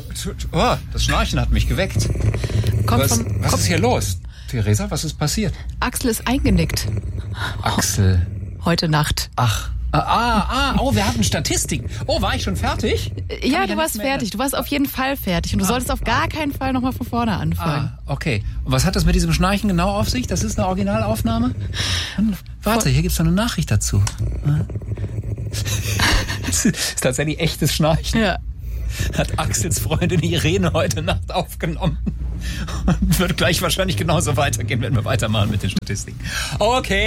Oh, das Schnarchen hat mich geweckt. Was ist hier los? Theresa, was ist passiert? Axel ist eingenickt. Axel. Heute Nacht. Ach. Oh, wir hatten Statistiken. Oh, war ich schon fertig? Ja, du warst fertig. Du warst auf jeden Fall fertig. Und du solltest auf gar keinen Fall nochmal von vorne anfangen. Okay. Und was hat das mit diesem Schnarchen genau auf sich? Das ist eine Originalaufnahme? Warte, hier gibt's noch eine Nachricht dazu. Das ist tatsächlich echtes Schnarchen. Ja. Hat Axels Freundin Irene heute Nacht aufgenommen. Und wird gleich wahrscheinlich genauso weitergehen, wenn wir weitermachen mit den Statistiken. Okay.